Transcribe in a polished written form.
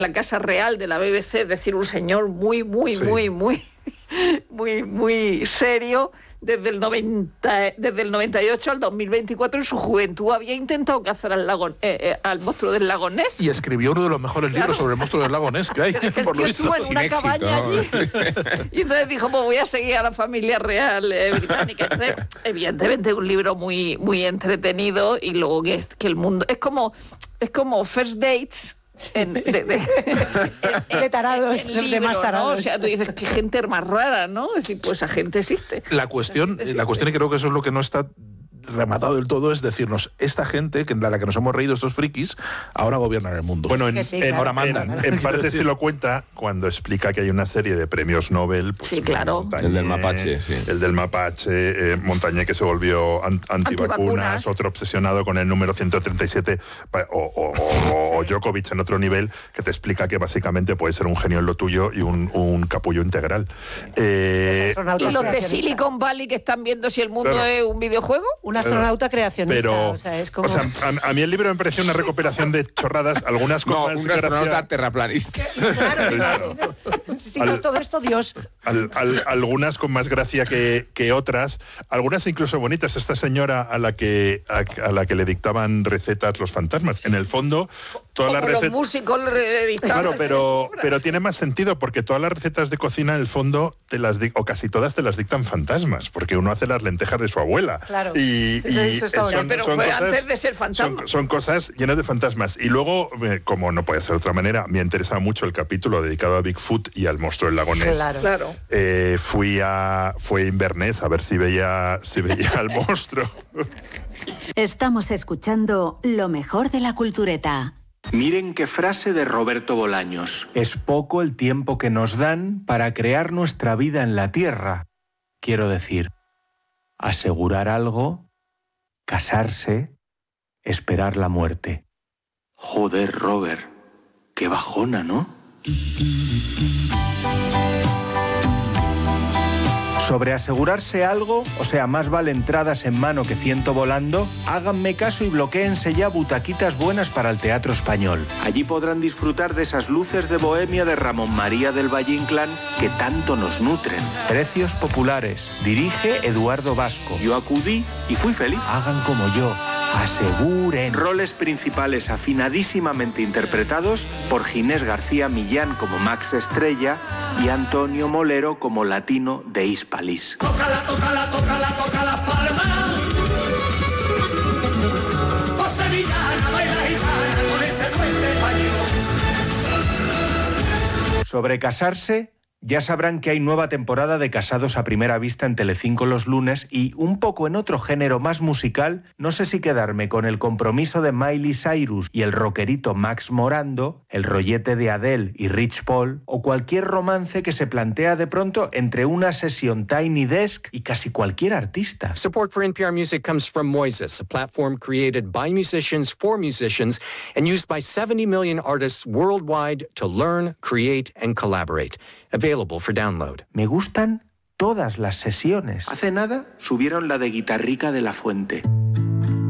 la Casa Real de la BBC, es decir, un señor muy serio. Desde el 98 al 2024, en su juventud, había intentado cazar al monstruo del lago Ness. Y escribió uno de los mejores libros sobre el monstruo del lago Ness que hay. Por lo visto. En una cabaña allí. Y entonces dijo, pues voy a seguir a la familia real británica. Entonces, evidentemente, un libro muy entretenido. Y luego que el mundo... Es como First Dates... de tarados, de más tarados. ¿No? O sea, tú dices, qué gente más rara, ¿no? Es decir, pues esa gente existe. La cuestión, y creo que eso es lo que no está rematado del todo, es decirnos, esta gente, que la que nos hemos reído, estos frikis, ahora gobiernan el mundo. Bueno, ahora mandan. En parte se lo cuenta cuando explica que hay una serie de premios Nobel. Pues, sí, claro. Montagnier, el del mapache, sí. El del mapache, Montagnier, que se volvió antivacunas, otro obsesionado con el número 137, o Djokovic en otro nivel, que te explica que básicamente puede ser un genio en lo tuyo y un capullo integral. ¿Y los de Silicon Valley que están viendo si el mundo es un videojuego? Un astronauta creacionista. Pero, o sea, es como... a mí el libro me pareció una recopilación de chorradas, algunas con más un astronauta terraplanista. Claro. Sí, todo esto, Dios. Algunas con más gracia que otras, algunas incluso bonitas. Esta señora a la que le dictaban recetas los fantasmas. En el fondo, todas las recetas... los músicos le dictaban. Claro, pero tiene más sentido, porque todas las recetas de cocina, en el fondo, o casi todas te las dictan fantasmas, porque uno hace las lentejas de su abuela. Claro. Pero fue cosas, antes de ser fantasma. Son cosas llenas de fantasmas. Y luego, como no puede ser de otra manera, me interesa mucho el capítulo dedicado a Bigfoot y al monstruo del lago Ness. Claro. Fui a Inverness a ver si veía al monstruo. Estamos escuchando lo mejor de la cultureta. Miren qué frase de Roberto Bolaños. Es poco el tiempo que nos dan para crear nuestra vida en la tierra. Quiero decir, asegurar algo, casarse, esperar la muerte. Joder, Robert, qué bajona, ¿no? Sobre asegurarse algo, o sea, más vale entradas en mano que ciento volando, háganme caso y bloquéense ya butaquitas buenas para el Teatro Español. Allí podrán disfrutar de esas luces de bohemia de Ramón María del Valle Inclán que tanto nos nutren. Precios populares. Dirige Eduardo Vasco. Yo acudí y fui feliz. Hagan como yo. Aseguren. Roles principales afinadísimamente interpretados por Ginés García Millán como Max Estrella y Antonio Molero como Latino de Hispalis. Tócala, palma. Oh, sevillana, baila gitana con ese duende español. Sobre casarse, ya sabrán que hay nueva temporada de Casados a Primera Vista en Telecinco los lunes y, un poco en otro género más musical, no sé si quedarme con el compromiso de Miley Cyrus y el rockerito Max Morando, el rollete de Adele y Rich Paul, o cualquier romance que se plantea de pronto entre una sesión Tiny Desk y casi cualquier artista. Support for NPR Music comes from Moises, a platform created by musicians for musicians and used by 70 million artists worldwide to learn, create and collaborate. Available for download. Me gustan todas las sesiones. Hace nada subieron la de Guitarrica de la Fuente.